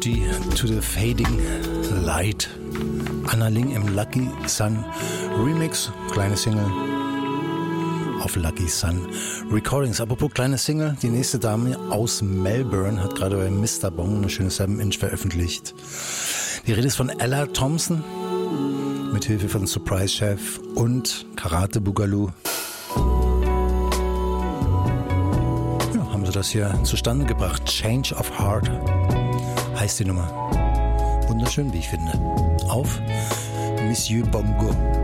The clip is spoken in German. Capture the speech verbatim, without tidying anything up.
Duty to the Fading Light. Anna Ling im Lucky Sun Remix, kleine Single auf Lucky Sun Recordings. Apropos kleine Single, die nächste Dame aus Melbourne hat gerade bei Mister Bong eine schöne sieben Inch veröffentlicht. Die Rede ist von Ella Thompson, mit Hilfe von Surprise Chef und Karate Boogaloo. Ja, haben sie das hier zustande gebracht. Change of Heart heißt die Nummer. Wunderschön, wie ich finde. Auf Monsieur Bongo.